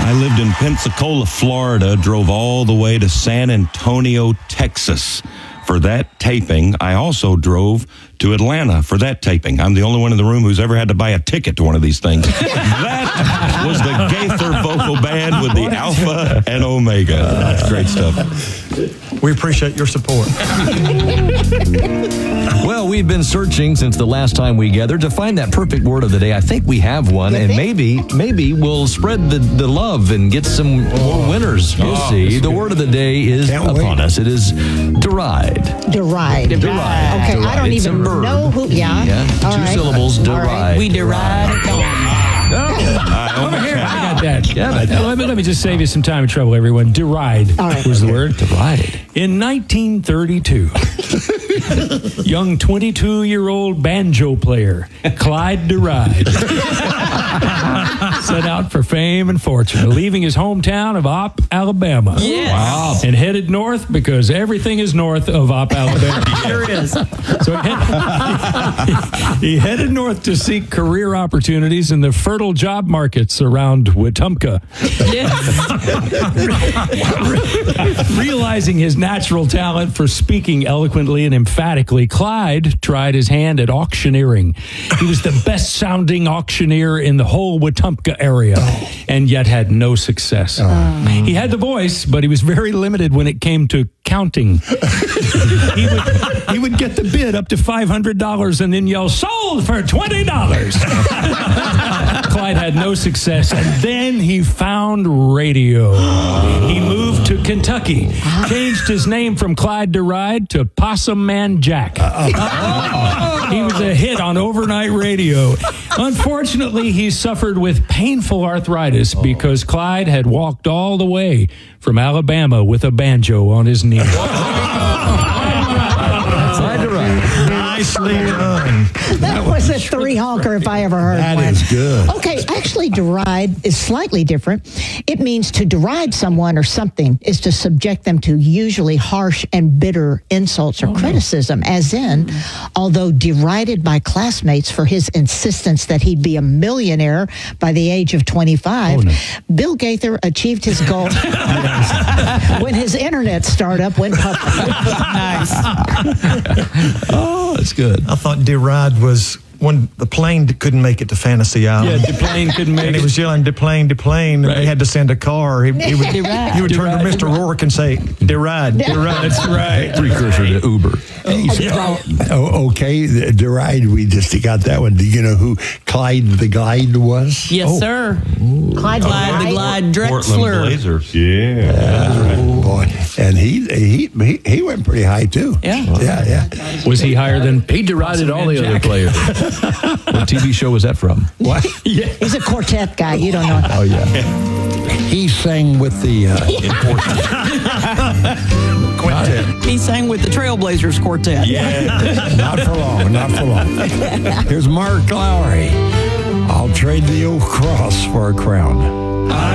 I lived in Pensacola, Florida, drove all the way to San Antonio, Texas for that taping. I also drove to Atlanta for that taping. I'm the only one in the room who's ever had to buy a ticket to one of these things. That was the Gaither Vocal Band with the Alpha and Omega. That's great stuff. We appreciate your support. Well, we've been searching since the last time we gathered to find that perfect word of the day. I think we have one, and maybe we'll spread the love and get some more winners. We'll see. The word of the day is upon us. It is deride. Deride. Okay, Deride. I don't It's a even verb. know who. Yeah. All All Two right. syllables. All Deride. right. We deride. Over here, I got that. Yeah, let me just save you some time and trouble, everyone. Deride All right. was the word. Derided. In 1932, young 22-year-old banjo player Clyde Deride set out for fame and fortune, leaving his hometown of Opp, Alabama. Yes. Wow. And headed north because everything is north of Opp, Alabama. Sure is. So he headed north to seek career opportunities in the fertile job markets around Wetumpka. Yes. Realizing his natural talent for speaking eloquently and emphatically, Clyde tried his hand at auctioneering. He was the best-sounding auctioneer in the whole Wetumpka area, and yet had no success. He had the voice, but he was very limited when it came to counting. He would get the bid up to $500 and then yell, "Sold for $20." Clyde had no success, and then he found radio. He moved to Kentucky, changed his name from Clyde Deride to Possum Man Jack. He was a hit on overnight radio. Unfortunately, he suffered with painful arthritis because Clyde had walked all the way from Alabama with a banjo on his knee. Nicely done. That was a three-honker if I ever heard one. That is good. Okay, actually, deride is slightly different. It means to deride someone or something is to subject them to usually harsh and bitter insults or criticism, as in, although derided by classmates for his insistence that he'd be a millionaire by the age of 25, Bill Gaither achieved his goal when his internet startup went public. Nice. Oh, that's good. I thought deride was when the plane couldn't make it to Fantasy Island. Yeah, the plane couldn't make And it. he was yelling, "Deplane, deplane," and they had to send a car. He would turn to Mr. Rourke and say, "Deride, deride." That's right. Precursor to Uber. Okay, deride, we just got that one. Do you know who Clyde the Glide was? Yes, sir. Clyde Glide the Glide Portland Drexler. Blazers. Oh, boy. And he went pretty high, too. Yeah. Yeah. Was he higher than He derided all the other players. What TV show was that from? What? He's a quartet guy. You don't know. Oh, yeah. He sang with the... Quintet. He sang with the Trailblazers Quartet. Not for long, not for long. Here's Mark Lowry. I'll trade the old cross for a crown.